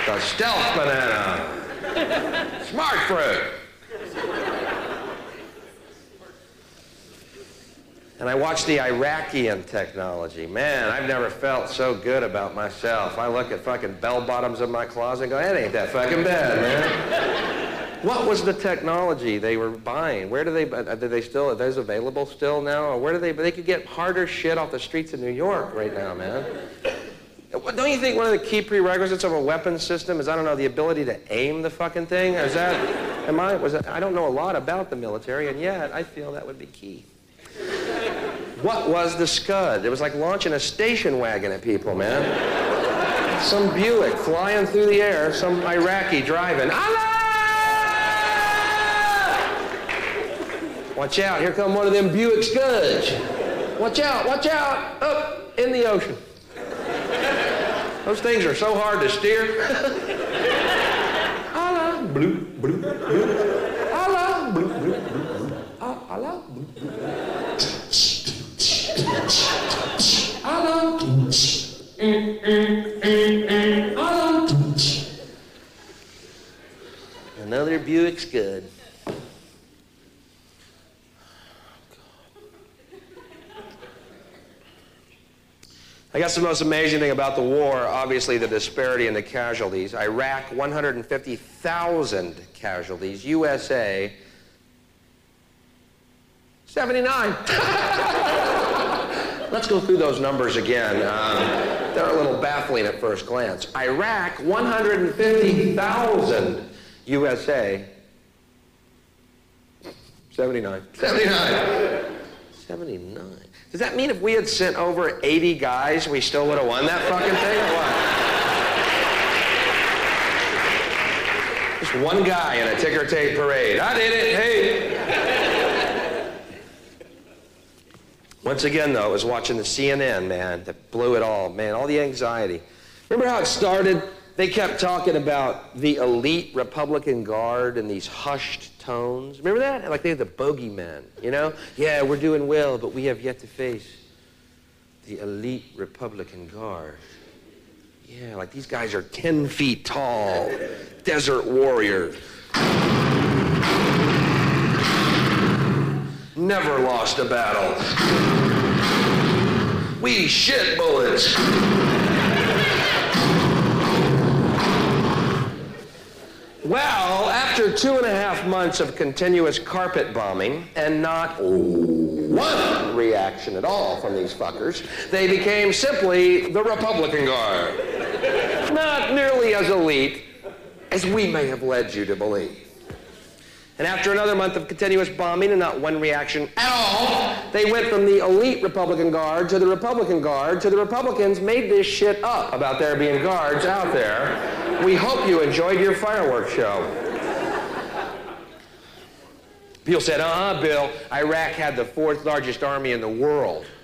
The stealth banana. Smart fruit. And I watched the Iraqian technology. Man, I've never felt so good about myself. I look at fucking bell bottoms in my closet and go, that ain't that fucking bad, man. What was the technology they were buying? Where do they still, are those available still now? Or where do they could get harder shit off the streets of New York right now, man. Don't you think one of the key prerequisites of a weapons system is, I don't know, the ability to aim the fucking thing? Is that, I don't know a lot about the military, and yet I feel that would be key. What was the Scud? It was like launching a station wagon at people, man. Some Buick flying through the air, some Iraqi driving. Allah! Watch out, here come one of them Buick Scuds. Watch out, up in the ocean. Those things are so hard to steer. Allah, bloop, bloop, bloop. Allah, bloop, bloop, bloop. Allah, bloop, bloop. Another Buick Scud. I guess the most amazing thing about the war, obviously the disparity in the casualties. Iraq, 150,000 casualties. USA, 79. Let's go through those numbers again. They're a little baffling at first glance. Iraq, 150,000. USA, 79. 79. 79. Does that mean if we had sent over 80 guys, we still would have won that fucking thing, or what? Just one guy in a ticker tape parade. I did it, hey. Once again, though, I was watching the CNN, man, that blew it all, man, all the anxiety. Remember how it started? They kept talking about the elite Republican Guard in these hushed tones. Remember that? Like they had the bogeymen, you know? Yeah, we're doing well, but we have yet to face the elite Republican Guard. Yeah, like these guys are 10 feet tall, desert warriors. Never lost a battle. We shit bullets. Well, after 2.5 months of continuous carpet bombing and not one reaction at all from these fuckers, they became simply the Republican Guard. Not nearly as elite as we may have led you to believe. And after another month of continuous bombing and not one reaction at all, they went from the elite Republican Guard to the Republican Guard to the Republicans made this shit up about there being guards out there. We hope you enjoyed your fireworks show. People said, Bill, Iraq had the 4th largest army in the world.